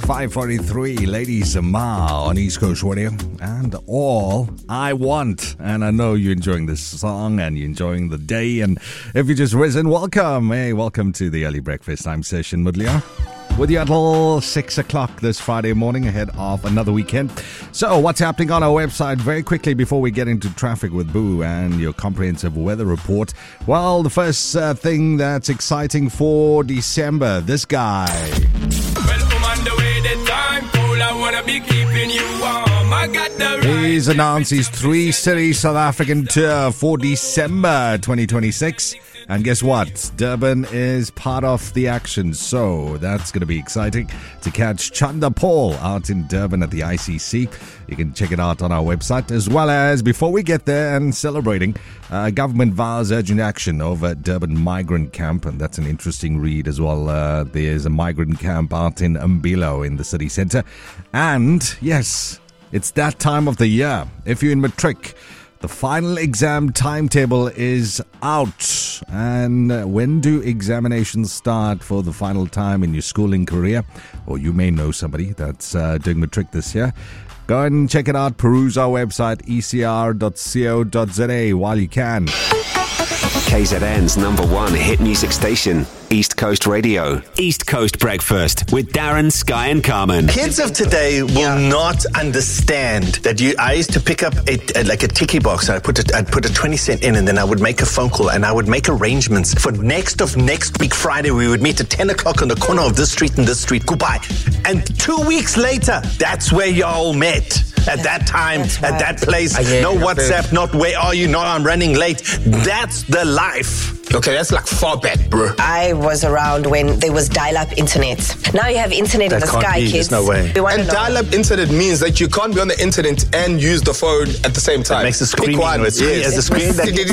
5:43, Ladies Ma on East Coast Radio, and All I Want. And I know you're enjoying this song and you're enjoying the day. And if you just risen, welcome. Hey, welcome to the early breakfast time session, Mudlia. With you until 6 o'clock this Friday morning ahead of another weekend. So what's happening on our website very quickly before we get into traffic with Boo and your comprehensive weather report? Well, the first thing that's exciting for December, this guy. He's announced his 3-city South African tour for December 2026. And guess what? Durban is part of the action. So that's going to be exciting to catch Chanda Paul out in Durban at the ICC. You can check it out on our website. As well as, before we get there and celebrating, government vows urgent action over Durban migrant camp. And that's an interesting read as well. There's a migrant camp out in Umbilo in the city centre. And yes, it's that time of the year. If you're in matric, the final exam timetable is out. And when do examinations start for the final time in your schooling career? Or you may know somebody that's doing matric this year. Go ahead and check it out. Peruse our website, ecr.co.za, while you can. KZN's #1 hit music station, East Coast Radio. East Coast Breakfast with Darren, Sky and Carmen. Kids of today will not understand that I used to pick up a ticky box and I'd put a 20 cent in, and then I would make a phone call and I would make arrangements for next week Friday. We would meet at 10 o'clock on the corner of this street and this street. Goodbye. And 2 weeks later, that's where y'all met. At that time, at that place, no WhatsApp, not where are you, no, I'm running late. That's the life. Okay, that's like far back, bro. I was around when there was dial-up internet. Now you have internet in the sky, kids. There's no way. And dial-up internet means that you can't be on the internet and use the phone at the same time. It makes the screen as a screen.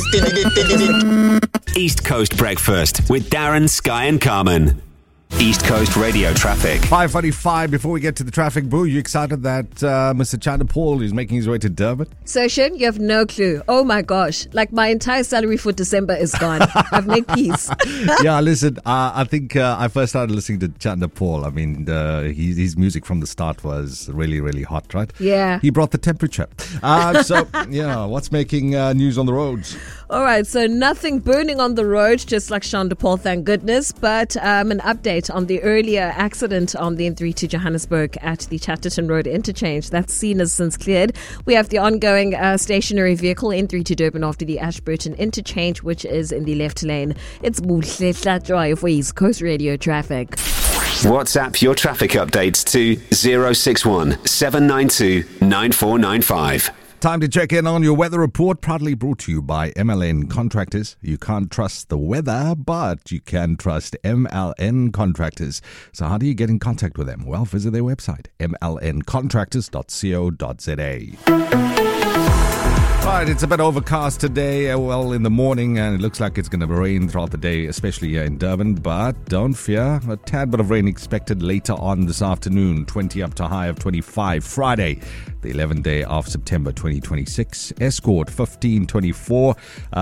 East Coast Breakfast with Darren, Sky and Carmen. East Coast Radio traffic. 5:45. Before we get to the traffic, Boo, you excited that Mr. Chanda Paul is making his way to Durban? Session, you have no clue. Oh my gosh. Like my entire salary for December is gone. I've made peace. Yeah, listen, I think I first started listening to Chanda Paul. I mean, his music from the start was really, really hot, right? Yeah. He brought the temperature. So, yeah, what's making news on the roads? All right, so nothing burning on the road, just like Chanda Paul, thank goodness. But an update on the earlier accident on the N3 to Johannesburg at the Chatterton Road interchange. That scene is since cleared. We have the ongoing stationary vehicle N3 to Durban after the Ashburton interchange, which is in the left lane. It's Buhle Drive for East Coast Radio traffic. WhatsApp your traffic updates to 061 792 9495. Time to check in on your weather report, proudly brought to you by MLN Contractors. You can't trust the weather, but you can trust MLN Contractors. So how do you get in contact with them? Well, visit their website, mlncontractors.co.za. Right, it's a bit overcast today, in the morning, and it looks like it's going to rain throughout the day, especially here in Durban. But don't fear, a tad bit of rain expected later on this afternoon, 20 up to high of 25. Friday, the 11th day of September 2026. Escort, 1524.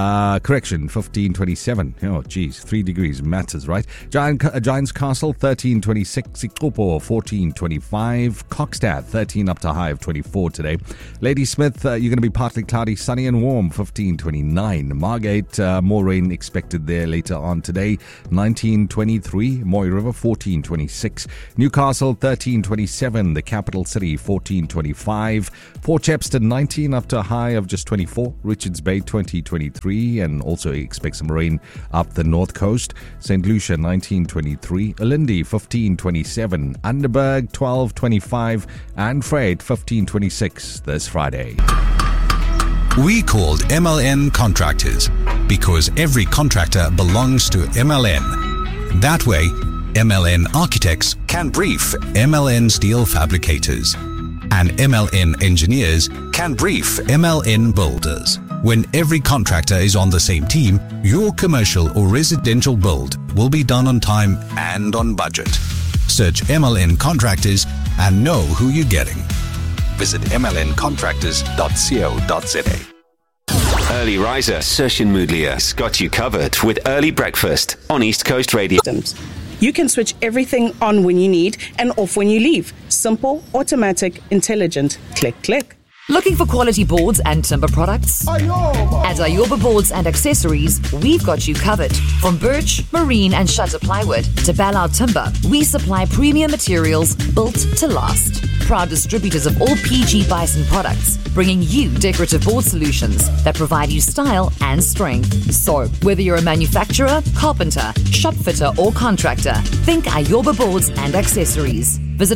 1527. Oh, geez, 3 degrees matters, right? Giant's Castle, 1326. Ikopo, 1425. Kokstad, 13 up to high of 24 today. Ladysmith, you're going to be partly cloudy, sunny and warm, 1529. Margate, more rain expected there later on today, 1923. Moy River, 1426. Newcastle, 1327. The capital city, 1425. Port Shepstone, 19 up to a high of just 24. Richards Bay, 2023. And also expect some rain up the north coast. St. Lucia, 1923. Alindi, 1527. Underberg, 1225. And Freight, 1526 this Friday. We called MLN Contractors because every contractor belongs to MLN. That way, MLN Architects can brief MLN Steel Fabricators. And MLN Engineers can brief MLN Builders. When every contractor is on the same team, your commercial or residential build will be done on time and on budget. Search MLN Contractors and know who you're getting. Visit mlncontractors.co.za. Early riser Session Moodlia's got you covered with early breakfast on East Coast Radio. You can switch everything on when you need and off when you leave. Simple, automatic, intelligent. Click, click. Looking for quality boards and timber products? At Ayoba Boards and Accessories, we've got you covered. From birch, marine and shutter plywood to Ballard Timber, we supply premium materials built to last. Proud distributors of all PG Bison products, bringing you decorative board solutions that provide you style and strength. So, whether you're a manufacturer, carpenter, shop fitter or contractor, think Ayoba Boards and Accessories. Visit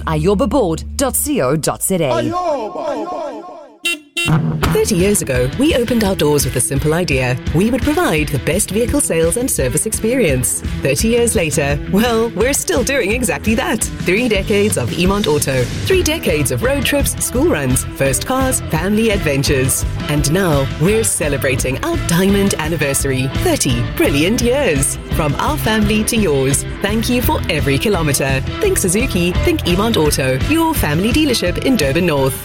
ayobaboard.co.za. 30 years ago, we opened our doors with a simple idea. We would provide the best vehicle sales and service experience. 30 years later, well, we're still doing exactly that. 3 decades of Emont Auto. 3 decades of road trips, school runs, first cars, family adventures. And now, we're celebrating our diamond anniversary. 30 brilliant years. From our family to yours. Thank you for every kilometre. Think Suzuki, think Emont Auto. Your family dealership in Durban North.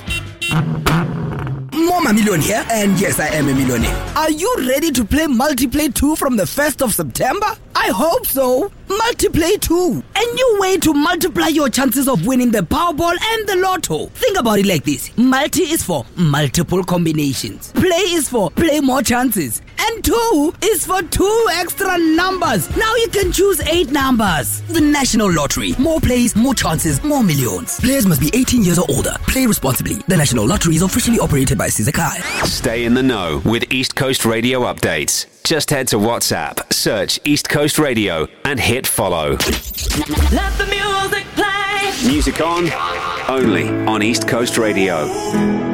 Mama Millionaire, and yes, I am a millionaire. Are you ready to play Multiplay 2 from the 1st of September? I hope so. Multiplay 2. A new way to multiply your chances of winning the Powerball and the Lotto. Think about it like this. Multi is for multiple combinations. Play is for play more chances. And 2 is for 2 extra numbers. Now you can choose 8 numbers. The National Lottery. More plays, more chances, more millions. Players must be 18 years or older. Play responsibly. The National Lottery is officially operated by Sizakai. Stay in the know with East Coast Radio updates. Just head to WhatsApp, search East Coast Radio and hit follow. Let the music play. Music on, only on East Coast Radio.